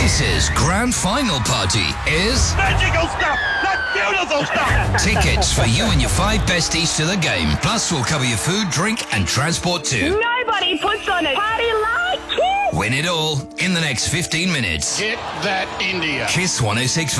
Kiss's grand final party is magical stuff! That's beautiful stuff! tickets for you and your 5 besties to the game. Plus, we'll cover your food, drink and transport too. Nobody puts on a party like Kiss! Win it all in the next 15 minutes. Get that India. Kiss 106.5.